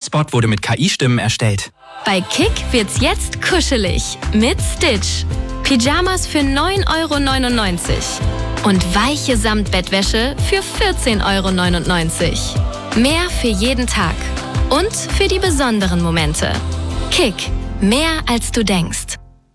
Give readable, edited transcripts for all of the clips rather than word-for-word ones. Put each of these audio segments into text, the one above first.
Chatbot wurde mit KI-Stimmen erstellt. Bei Kick wird's jetzt kuschelig mit Stitch. Pyjamas für 9,99 € und weiche Samtbettwäsche für 14,99 €. Mehr für jeden Tag und für die besonderen Momente. Kick, mehr als du denkst.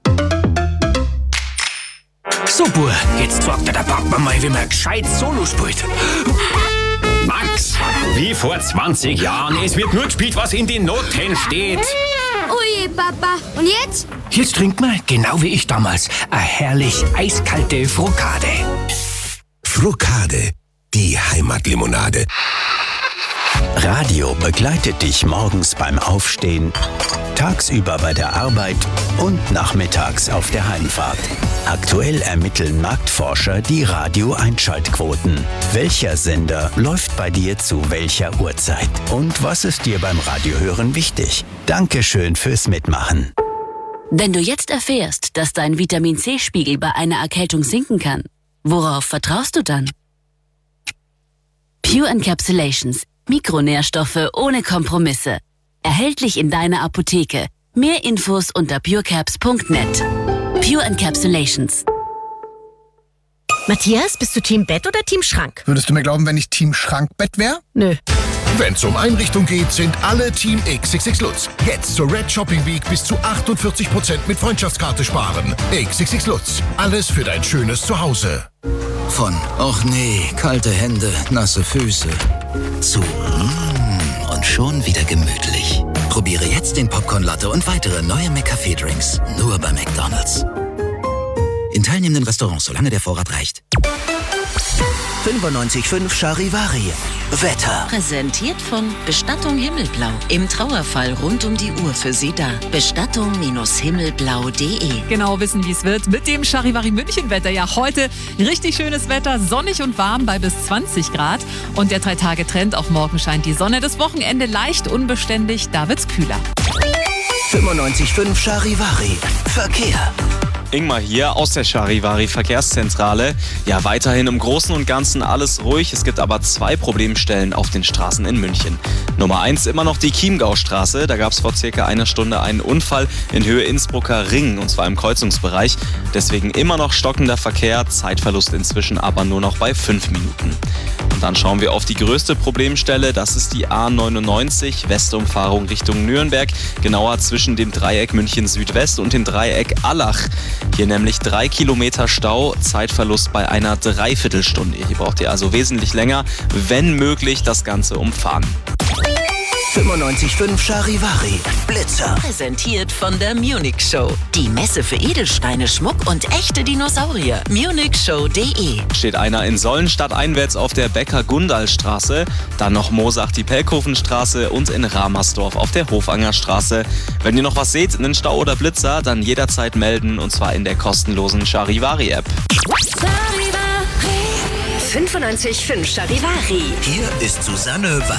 So, Bur, jetzt fragt der Papa mal, wie man gescheit Solo spielt. Max, wie vor 20 Jahren. Es wird nur gespielt, was in den Noten steht. Ui, Papa. Und jetzt? Jetzt trinkt man, genau wie ich damals, eine herrlich eiskalte Frokade. Frokade, die Heimatlimonade. Radio begleitet dich morgens beim Aufstehen, tagsüber bei der Arbeit und nachmittags auf der Heimfahrt. Aktuell ermitteln Marktforscher die Radio-Einschaltquoten. Welcher Sender läuft bei dir zu welcher Uhrzeit? Und was ist dir beim Radiohören wichtig? Dankeschön fürs Mitmachen. Wenn du jetzt erfährst, dass dein Vitamin-C-Spiegel bei einer Erkältung sinken kann, worauf vertraust du dann? Pure Encapsulations. Mikronährstoffe ohne Kompromisse. Erhältlich in deiner Apotheke. Mehr Infos unter purecaps.net. Pure Encapsulations. Matthias, bist du Team Bett oder Team Schrank? Würdest du mir glauben, wenn ich Team Schrankbett wäre? Nö. Wenn es um Einrichtung geht, sind alle Team XXX Lutz. Jetzt zur Red Shopping Week bis zu 48% mit Freundschaftskarte sparen. XXX Lutz. Alles für dein schönes Zuhause. Von och nee, kalte Hände, nasse Füße zu und schon wieder gemütlich. Probiere jetzt den Popcorn Latte und weitere neue McCafé-Drinks. Nur bei McDonald's. In teilnehmenden Restaurants, solange der Vorrat reicht. 95.5 Charivari. Wetter. Präsentiert von Bestattung Himmelblau. Im Trauerfall rund um die Uhr für Sie da. Bestattung-himmelblau.de. Genau wissen, wie es wird mit dem Charivari München-Wetter. Ja, heute richtig schönes Wetter, sonnig und warm bei bis 20 Grad. Und der 3-Tage-Trend, auch morgen scheint die Sonne. Das Wochenende leicht unbeständig, da wird's kühler. 95.5 Charivari. Verkehr. Ingmar hier aus der Charivari Verkehrszentrale. Ja, weiterhin im Großen und Ganzen alles ruhig. Es gibt aber 2 Problemstellen auf den Straßen in München. Nummer 1 immer noch die Chiemgaustraße. Da gab es vor circa einer Stunde einen Unfall in Höhe Innsbrucker Ring, und zwar im Kreuzungsbereich. Deswegen immer noch stockender Verkehr, Zeitverlust inzwischen aber nur noch bei 5 Minuten. Und dann schauen wir auf die größte Problemstelle. Das ist die A99, Westumfahrung Richtung Nürnberg. Genauer zwischen dem Dreieck München Südwest und dem Dreieck Allach. Hier nämlich 3 Kilometer Stau, Zeitverlust bei einer Dreiviertelstunde. Hier braucht ihr also wesentlich länger, wenn möglich das Ganze umfahren. 95.5 Charivari. Blitzer. Präsentiert von der Munich Show. Die Messe für Edelsteine, Schmuck und echte Dinosaurier. munichshow.de. Steht einer in Sollenstadt einwärts auf der Becker-Gundal-Straße, dann noch Moosach-die-Pelkhofenstraße und in Ramersdorf auf der Hofangerstraße. Wenn ihr noch was seht, einen Stau oder Blitzer, dann jederzeit melden, und zwar in der kostenlosen Charivari-App. 95.5 Charivari. Hier ist Susanne